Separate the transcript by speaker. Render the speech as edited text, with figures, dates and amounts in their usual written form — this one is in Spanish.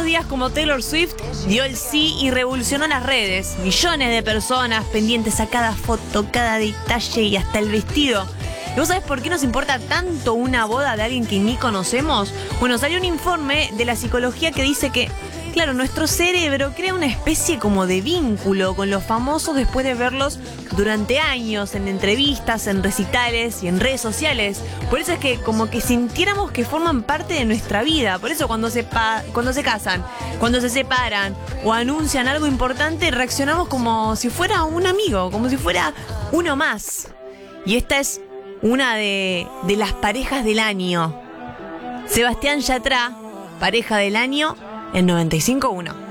Speaker 1: días como Taylor Swift dio el sí y revolucionó las redes. Millones de personas pendientes a cada foto, cada detalle y hasta el vestido. ¿Y vos sabés por qué nos importa tanto una boda de alguien que ni conocemos? Bueno, salió un informe de la psicología que dice que, claro, nuestro cerebro crea una especie como de vínculo con los famosos después de verlos durante años, en entrevistas, en recitales y en redes sociales. Por eso es que como que sintiéramos que forman parte de nuestra vida. Por eso cuando se casan, cuando se separan o anuncian algo importante, reaccionamos como si fuera un amigo, como si fuera uno más. Y esta es una de las parejas del año. Sebastián Yatra, pareja del año en 95.1.